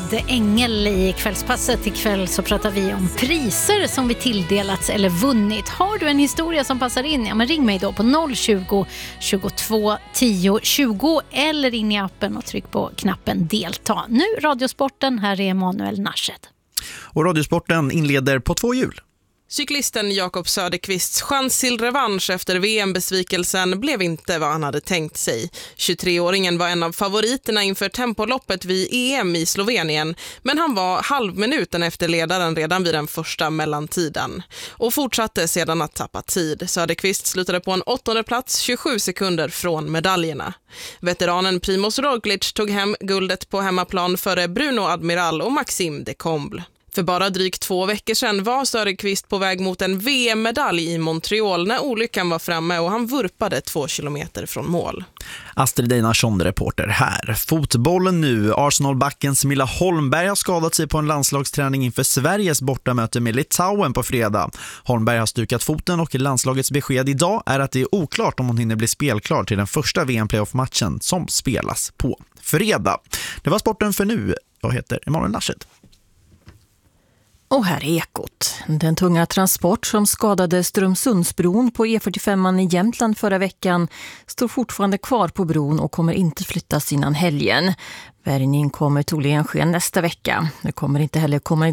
med Engel i kvällspasset. Ikväll så pratar vi om priser som vi tilldelats eller vunnit. Har du en historia som passar in? Ja, men ring mig då på 020 22 10 20 eller in i appen och tryck på knappen delta. Nu Radiosporten, här är Emanuel Nasched. Och Radiosporten inleder på 2 hjul. Cyklisten Jakob Söderqvists chans till revansch efter VM-besvikelsen blev inte vad han hade tänkt sig. 23-åringen var en av favoriterna inför tempoloppet vid EM i Slovenien, men han var halvminuten efter ledaren redan vid den första mellantiden och fortsatte sedan att tappa tid. Söderqvist slutade på en 8:e plats, 27 sekunder från medaljerna. Veteranen Primoz Roglic tog hem guldet på hemmaplan före Bruno Admiral och Maxime de Comble. För bara drygt 2 veckor sedan var Söderqvist på väg mot en VM-medalj i Montreal när olyckan var framme och han vurpade 2 kilometer från mål. Astrid Einarsson, reporter här. Fotbollen nu. Arsenal-backens Milla Holmberg har skadat sig på en landslagsträning inför Sveriges bortamöte med Litauen på fredag. Holmberg har stukat foten och landslagets besked idag är att det är oklart om hon hinner bli spelklar till den första VM-playoff-matchen som spelas på fredag. Det var sporten för nu. Jag heter Emanuel Nasched. Och här är Ekot. Den tunga transport som skadade Strömsundsbron på E45 i Jämtland förra veckan står fortfarande kvar på bron och kommer inte flyttas innan helgen. Bärgning kommer troligen ske nästa vecka. Det kommer inte heller komma